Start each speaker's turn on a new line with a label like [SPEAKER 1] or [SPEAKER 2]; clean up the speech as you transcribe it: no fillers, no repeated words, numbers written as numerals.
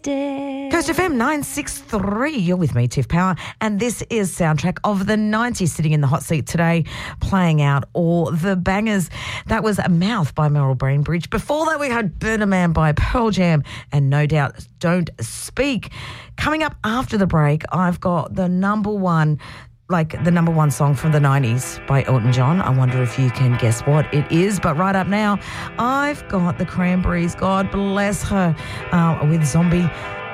[SPEAKER 1] Step.
[SPEAKER 2] Coast FM 963. You're with me, Tiff Power, and this is Soundtrack of the 90s, sitting in the hot seat today, playing out all the bangers. That was Mouth by Merrill Bainbridge. Before that, we had Burner Man by Pearl Jam, and no doubt Don't Speak. Coming up after the break, I've got the number one song from the 90s by Elton John. I wonder if you can guess what it is. But right up now, I've got the Cranberries, God bless her, with Zombie.